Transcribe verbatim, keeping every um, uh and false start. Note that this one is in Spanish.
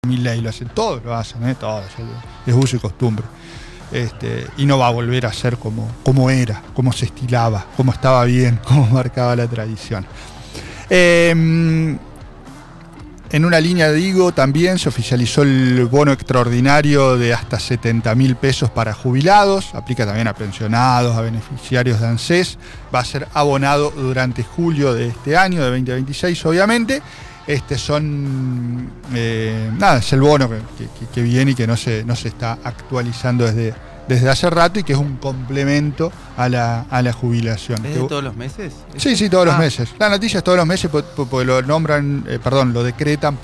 Milei lo hace, todos lo hacen, ¿eh? Todos, es uso y costumbre. Este, y no va a volver a ser como, como era, como se estilaba, como estaba bien, como marcaba la tradición. Eh, en una línea, digo, también se oficializó el bono extraordinario de hasta setenta mil pesos para jubilados, aplica también a pensionados, a beneficiarios de ANSES, va a ser abonado durante julio de este año, de veinte veintiséis, obviamente. Este son, eh, nada, es el bono que, que, que viene y que no se, no se está actualizando desde, desde hace rato y que es un complemento a la, a la jubilación. ¿Es de todos los meses? Sí, sí, todos ah. los meses. La noticia es todos los meses porque lo nombran, eh, perdón, lo decretan